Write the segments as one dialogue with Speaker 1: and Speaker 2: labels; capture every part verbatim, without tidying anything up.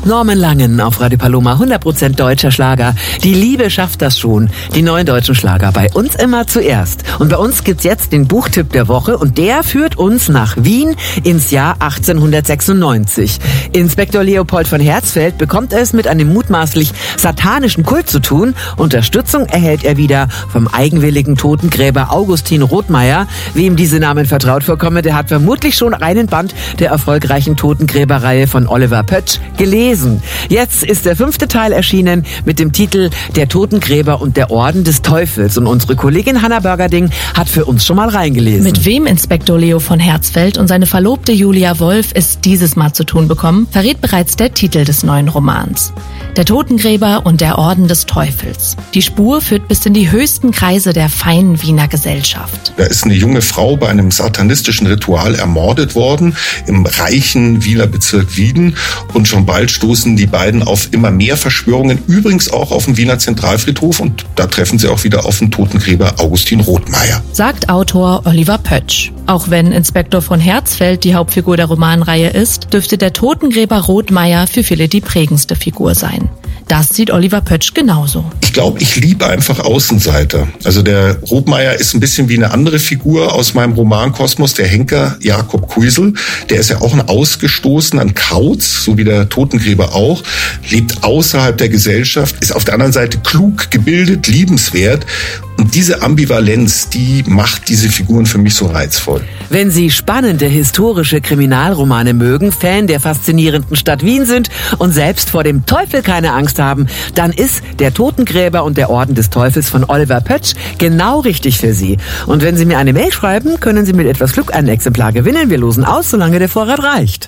Speaker 1: Norman Langen auf Radio Paloma, hundert Prozent deutscher Schlager. Die Liebe schafft das schon. Die neuen deutschen Schlager bei uns immer zuerst. Und bei uns gibt's jetzt den Buchtipp der Woche und der führt uns nach Wien ins Jahr achtzehnhundertsechsundneunzig. Inspektor Leopold von Herzfeld bekommt es mit einem mutmaßlich satanischen Kult zu tun. Unterstützung erhält er wieder vom eigenwilligen Totengräber Augustin Rothmeier. Wem diese Namen vertraut vorkommen, der hat vermutlich schon einen Band der erfolgreichen Totengräberreihe von Oliver Pötsch gelesen. Jetzt ist der fünfte Teil erschienen mit dem Titel Der Totengräber und der Orden des Teufels. Und unsere Kollegin Hanna Börgerding hat für uns schon mal reingelesen.
Speaker 2: Mit wem Inspektor Leo von Herzfeld und seine Verlobte Julia Wolf es dieses Mal zu tun bekommen, verrät bereits der Titel des neuen Romans. Der Totengräber und der Orden des Teufels. Die Spur führt bis in die höchsten Kreise der feinen Wiener Gesellschaft.
Speaker 3: Da ist eine junge Frau bei einem satanistischen Ritual ermordet worden im reichen Wiener Bezirk Wieden und schon bald stoßen die beiden auf immer mehr Verschwörungen, übrigens auch auf dem Wiener Zentralfriedhof und da treffen sie auch wieder auf den Totengräber Augustin Rothmeier.
Speaker 2: Sagt Autor Oliver Pötsch. Auch wenn Inspektor von Herzfeld die Hauptfigur der Romanreihe ist, dürfte der Totengräber Rothmeier für viele die prägendste Figur sein. Das sieht Oliver Pötsch genauso.
Speaker 3: Ich glaube, ich liebe einfach Außenseiter. Also der Rothmeier ist ein bisschen wie eine andere Figur aus meinem Romankosmos, der Henker Jakob Kuisel. Der ist ja auch ein Ausgestoßener, ein Kauz, so wie der Totengräber auch, lebt außerhalb der Gesellschaft, ist auf der anderen Seite klug, gebildet, liebenswert. Und diese Ambivalenz, die macht diese Figuren für mich so reizvoll.
Speaker 1: Wenn Sie spannende historische Kriminalromane mögen, Fan der faszinierenden Stadt Wien sind und selbst vor dem Teufel keine Angst haben, dann ist Der Totengräber und der Orden des Teufels von Oliver Pötsch genau richtig für Sie. Und wenn Sie mir eine Mail schreiben, können Sie mit etwas Glück ein Exemplar gewinnen. Wir losen aus, solange der Vorrat reicht.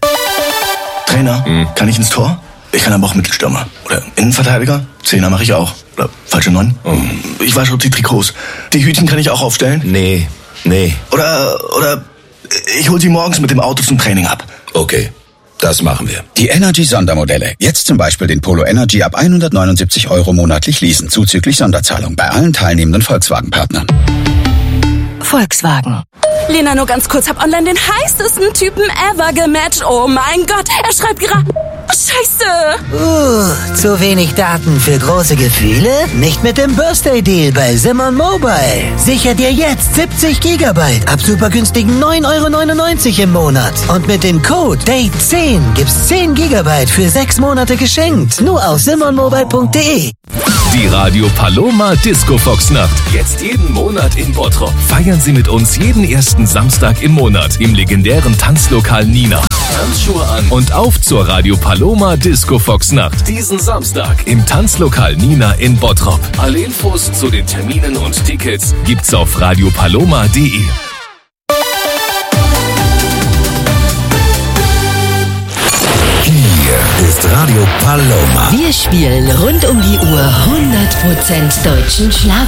Speaker 4: Trainer, hm. kann ich ins Tor? Ich kann aber auch Mittelstürmer. Oder Innenverteidiger? Zehner mache ich auch. Oder falsche Neun? Oh. Ich wasche die Trikots. Die Hütchen kann ich auch aufstellen?
Speaker 5: Nee, nee.
Speaker 4: Oder, oder ich hol sie morgens mit dem Auto zum Training ab.
Speaker 5: Okay, das machen wir.
Speaker 6: Die Energy-Sondermodelle. Jetzt zum Beispiel den Polo Energy ab hundertneunundsiebzig Euro monatlich leasen, zuzüglich Sonderzahlung bei allen teilnehmenden Volkswagen-Partnern.
Speaker 7: Volkswagen.
Speaker 8: Lena, nur ganz kurz, hab online den heißesten Typen ever gematcht. Oh mein Gott, er schreibt gerade... Scheiße!
Speaker 9: Uh, zu wenig Daten für große Gefühle? Nicht mit dem Birthday-Deal bei Simon Mobile. Sicher dir jetzt siebzig Gigabyte ab super günstigen neun Euro neunundneunzig im Monat. Und mit dem Code Date zehn gibt's zehn Gigabyte für sechs Monate geschenkt. Nur auf simon mobile punkt de.
Speaker 10: Die Radio Paloma Disco Fox Nacht. Jetzt jeden Monat in Bottrop. Feiern Sie mit uns jeden ersten Samstag im Monat im legendären Tanzlokal Nina. Tanzschuhe an und auf zur Radio Paloma Disco Fox Nacht. Diesen Samstag im Tanzlokal Nina in Bottrop. Alle Infos zu den Terminen und Tickets gibt's auf radiopaloma punkt de.
Speaker 11: Hier ist Radio Paloma.
Speaker 7: Wir spielen rund um die Uhr hundert Prozent deutschen Schlager.